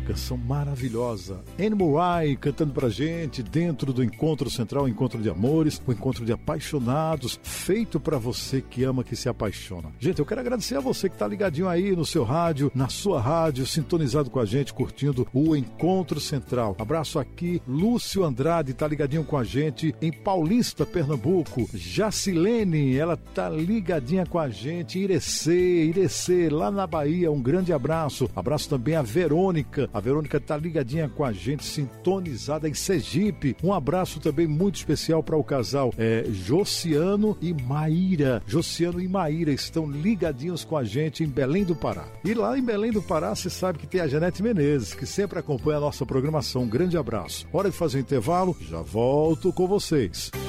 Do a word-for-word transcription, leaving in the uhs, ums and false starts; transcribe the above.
canção maravilhosa. Anne Murray cantando pra gente dentro do Encontro Central, Encontro de Amores, o Encontro de Apaixonados, feito pra você que ama, que se apaixona. Gente, eu quero agradecer a você que tá ligadinho aí no seu rádio, na sua rádio, sintonizado com a gente, curtindo o Encontro Central. Abraço aqui, Lúcio Andrade tá ligadinho com a gente em Paulista, Pernambuco. Jacilene, ela tá ligadinha com a gente, Irecê, Irecê, lá na Bahia, um grande abraço. Abraço também a Verônica, a Verônica tá ligadinha com a gente, sintonizada em Sergipe. Um abraço também muito especial para o casal é, Josiano e Maíra. Josiano e Maíra estão ligadinhos com a gente em Belém do Pará. E lá em Belém do Pará, você sabe que tem a Janete Menezes, que sempre acompanha a nossa programação. Um grande abraço. Hora de fazer um intervalo, já volto com vocês.